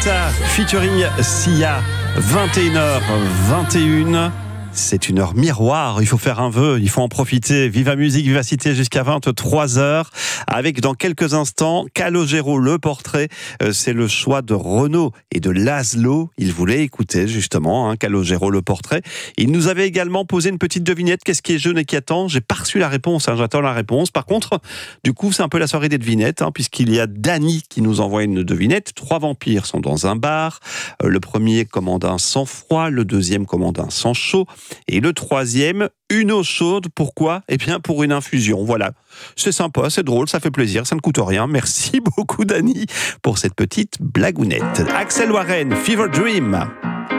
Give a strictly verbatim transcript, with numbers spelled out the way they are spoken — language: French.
Guetta featuring Sia, vingt et une heures vingt et une. C'est une heure miroir, il faut faire un vœu, il faut en profiter. Viva Musique, Vivacité jusqu'à vingt-trois heures. Avec dans quelques instants, Calogero, le portrait. Euh, c'est le choix de Renaud et de Laszlo. Il voulait écouter justement hein, Calogero, le portrait. Il nous avait également posé une petite devinette. Qu'est-ce qui est jeune et qui attend? J'ai pas reçu la réponse, hein, j'attends la réponse. Par contre, du coup, c'est un peu la soirée des devinettes, hein, puisqu'il y a Dany qui nous envoie une devinette. Trois vampires sont dans un bar. Euh, le premier commande un sang froid, le deuxième commande un sang chaud. Et le troisième, une eau chaude. Pourquoi? Eh bien, pour une infusion. Voilà. C'est sympa, c'est drôle, ça fait plaisir, ça ne coûte rien. Merci beaucoup, Dany, pour cette petite blagounette. Axel Warren, Fever Dream.